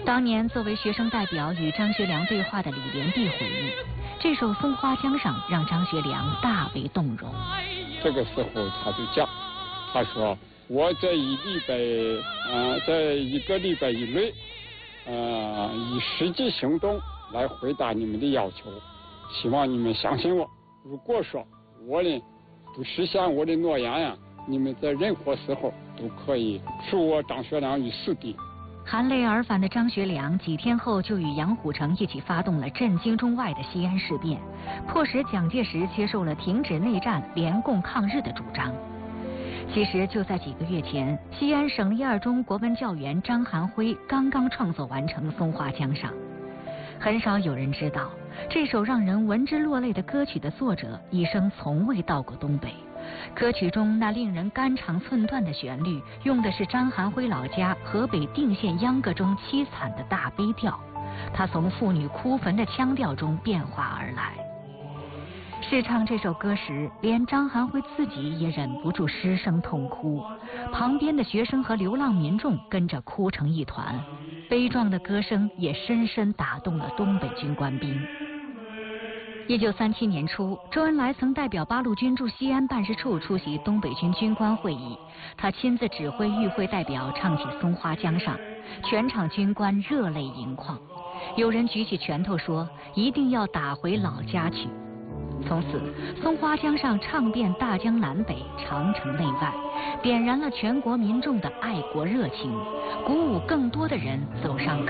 当年作为学生代表与张学良对话的李连璧回忆，这首《松花江上》让张学良大为动容。 这个时候他就讲，他说我这一个礼拜以内，以实际行动来回答你们的要求，希望你们相信我。如果说我呢不实现我的诺言呀，你们在任何时候都可以处我张学良于死地。 含泪而返的张学良几天后就与杨虎城一起发动了震惊中外的西安事变，迫使蒋介石接受了停止内战、联共抗日的主张。其实就在几个月前，西安省立二中国文教员张寒辉刚刚创作完成《松花江上》。很少有人知道，这首让人闻之落泪的歌曲的作者一生从未到过东北。歌曲中那令人肝肠寸断的旋律，用的是张寒辉老家河北定县秧歌中凄惨的大悲调，它从妇女哭坟的腔调中变化而来。试唱这首歌时，连张寒辉自己也忍不住失声痛哭，旁边的学生和流浪民众跟着哭成一团，悲壮的歌声也深深打动了东北军官兵。1937年初，周恩来曾代表八路军驻西安办事处出席东北军军官会议，他亲自指挥与会代表唱起《松花江上》，全场军官热泪盈眶，有人举起拳头说一定要打回老家去。从此，松花江上唱遍大江南北、长城内外，点燃了全国民众的爱国热情，鼓舞更多的人走上